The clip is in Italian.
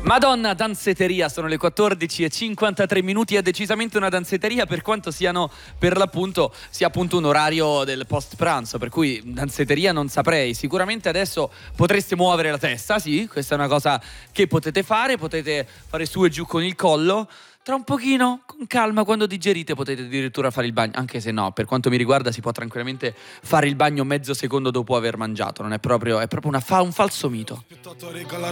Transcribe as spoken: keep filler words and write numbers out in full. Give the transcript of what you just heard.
Madonna, danzeteria, sono le quattordici e cinquantatré minuti, è decisamente una danzeteria per quanto siano per l'appunto sia appunto un orario del post pranzo, per cui danzeteria non saprei. Sicuramente adesso potreste muovere la testa, sì, questa è una cosa che potete fare, potete fare su e giù con il collo. Tra un pochino, con calma, quando digerite potete addirittura fare il bagno, anche se no, per quanto mi riguarda si può tranquillamente fare il bagno mezzo secondo dopo aver mangiato, non è proprio, è proprio una fa- un falso mito. Spettatore con la